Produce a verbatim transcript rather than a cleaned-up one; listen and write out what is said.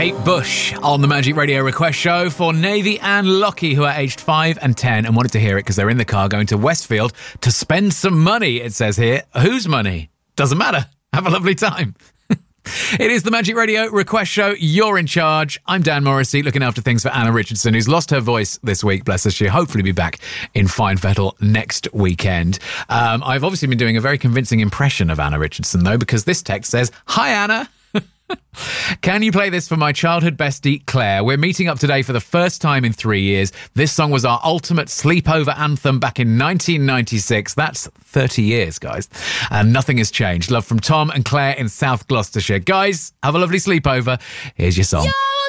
Kate Bush on the Magic Radio Request Show for Navy and Lockie, who are aged five and ten and wanted to hear it because they're in the car going to Westfield to spend some money, it says here. Whose money? Doesn't matter. Have a lovely time. It is the Magic Radio Request Show. You're in charge. I'm Dan Morrissey, looking after things for Anna Richardson, who's lost her voice this week. Bless her. She'll hopefully be back in fine fettle next weekend. Um, I've obviously been doing a very convincing impression of Anna Richardson, though, because this text says, "Hi, Anna. Can you play this for my childhood bestie, Claire? We're meeting up today for the first time in three years. This song was our ultimate sleepover anthem back in nineteen ninety-six. That's thirty years, guys. And nothing has changed. Love from Tom and Claire in South Gloucestershire. Guys, have a lovely sleepover. Here's your song." Yo!